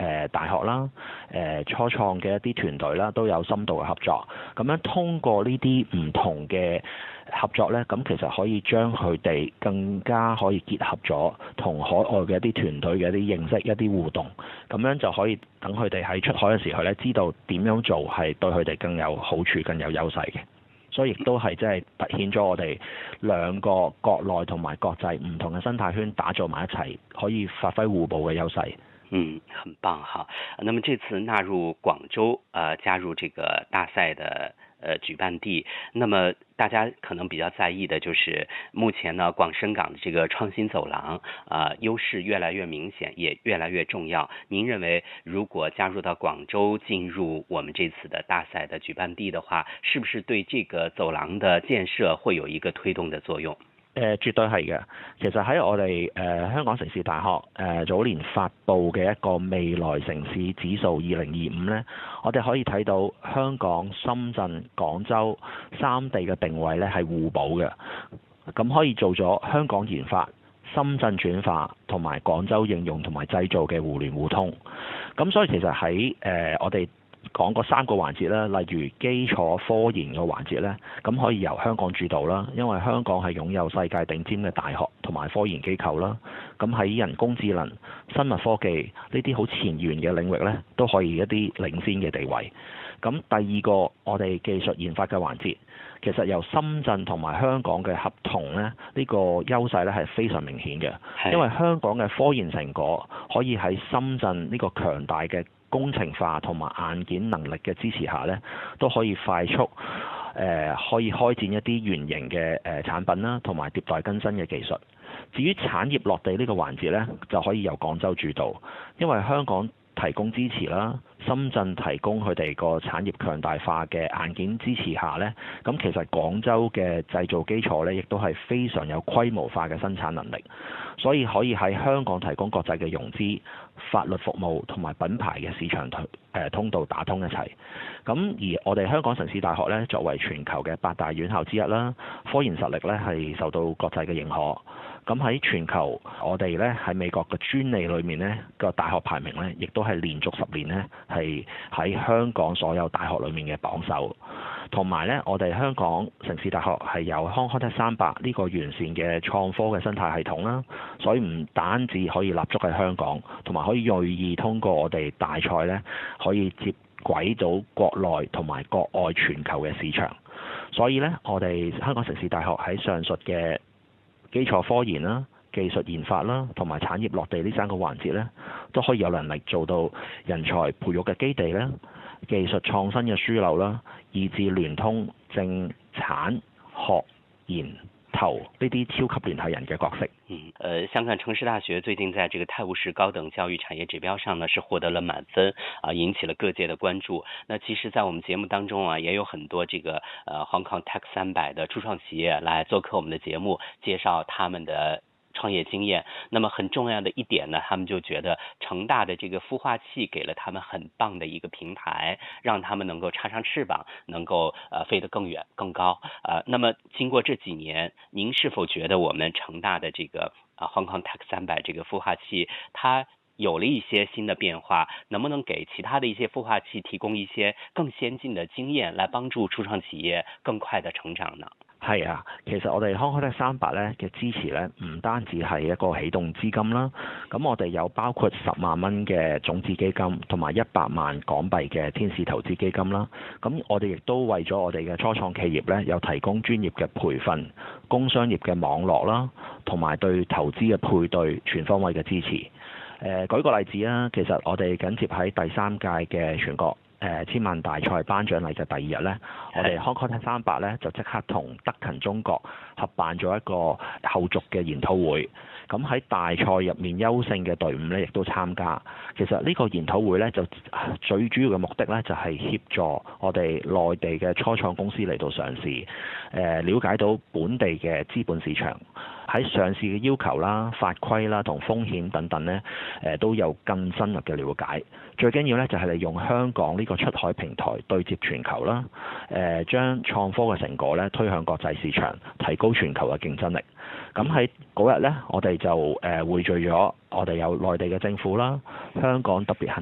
大學啦、初創嘅一啲團隊啦，都有深度嘅合作。咁樣通過呢啲唔同嘅合作呢，咁其實可以將佢哋更加可以結合咗同海外嘅一啲團隊嘅一啲認識、一啲互動，咁樣就可以等佢哋喺出海嘅時候呢，知道點樣做係對佢哋更有好處、更有優勢嘅。所以亦都係即係凸顯咗我哋兩個國內同埋國際唔同嘅生態圈打造埋一齊，可以發揮互補嘅優勢。 很棒哈。那麼這次納入廣州加入這個大賽的舉辦地，那麼大家可能比較在意的就是目前呢廣深港的這個創新走廊優勢越來越明顯，也越來越重要。您認為如果加入到廣州進入我們這次的大賽的舉辦地的話，是不是對這個走廊的建設會有一個推動的作用？ 絕對係嘅。其實喺我哋香港城市大學早年發布嘅一個未來城市指數2025呢，我哋可以睇到香港、深圳、廣州三地嘅定位呢係互補嘅，咁可以做咗香港研發、深圳轉化同埋廣州應用同埋製造嘅互聯互通。咁所以其實喺我哋講過3個環節啦，例如基礎科研嘅環節呢，咁可以由香港主導啦，因為香港係擁有世界頂尖嘅大學同埋科研機構啦。咁喺人工智能、生物科技呢啲好前沿嘅領域呢，都可以一啲領先嘅地位。咁第二個我哋技術研發嘅環節，其實由深圳同埋香港嘅合同呢，呢個優勢呢係非常明顯嘅，因為香港嘅科研成果可以喺深圳呢個強大嘅工程化同埋硬件能力嘅支持下呢，都可以快速可以開展一啲原型嘅產品啦，同埋迭代更新嘅技術。至於產業落地呢個環節呢，就可以由廣州主導，因為香港提供支持啦，深圳提供佢哋個產業強大化嘅硬件支持下呢，咁其實廣州嘅製造基礎呢，亦都係非常有規模化嘅生產能力，所以可以喺香港提供國際嘅融資、法律服務同埋品牌嘅市場通道打通一齊。咁而我哋香港城市大學呢，作為全球嘅8大院校之一啦，科研實力呢係受到國際嘅認可。咁喺全球，我哋呢喺美國嘅專利裏面呢個大學排名呢，亦都係連續10年呢係喺香港所有大學裏面嘅榜首。同埋呢，我哋香港城市大學係有康康 Tech 300呢個完善嘅創科嘅生態系統啦，所以唔單止可以立足喺香港，同埋可以銳意通過我哋大賽呢，可以接軌到國內同埋國外全球嘅市場。所以呢，我哋香港城市大學喺上述嘅基礎科研啦、技術研發啦，同埋產業落地呢3個環節呢，都可以有能力做到人才培育嘅基地啦、技術創新嘅樞紐啦，以至聯通政產學研投呢啲超級聯繫人嘅角色。 香港城市大學最近在這個泰晤士高等教育產業指標上呢，是獲得了滿分引起了各界的關注。那其實在我們節目當中也有很多這個Hong Kong Tech 300的初創企業來做客我們的節目，介紹他們的創業經驗。那麼很重要的一點呢，他們就覺得成大的這個孵化器給了他們很棒的一個平台，讓他們能夠插上翅膀，能夠飛得更遠更高。那麼經過這幾年，您是否覺得我們成大的這個Hong Kong Tech 300這個孵化器，它有了一些新的變化，能不能給其他的一些孵化器提供一些更先進的經驗，來幫助初創企業更快的成長呢？ 係啊，其實我哋康康 Tech 300咧嘅支持咧，唔單止係一個起動資金啦，咁我哋有包括10萬蚊嘅種子基金，同埋100萬港幣嘅天使投資基金啦。咁我哋亦都為咗我哋嘅初創企業咧，有提供專業嘅培訓、工商業嘅網絡啦，同埋對投資嘅配對全方位嘅支持。舉個例子啊，其實我哋緊接喺第3屆嘅全國千萬大賽頒獎禮嘅第2日呢，我哋 Hong Kong Tech 300呢就即刻同德勤中國合辦咗一個後續嘅研討會。咁喺大賽入面優勝嘅隊伍呢，亦都參加。其實呢個研討會呢，就最主要嘅目的呢，就係協助我哋內地嘅初創公司嚟到上市，了解到本地嘅資本市場喺上市嘅要求啦、法規啦同風險等等呢，都有更深入嘅了解。最緊要呢，就係利用香港呢個出海平台對接全球啦，將創科嘅成果呢推向國際市場，提高全球嘅競爭力。咁喺嗰日呢，我哋就匯聚咗我哋有內地嘅政府啦、香港特別行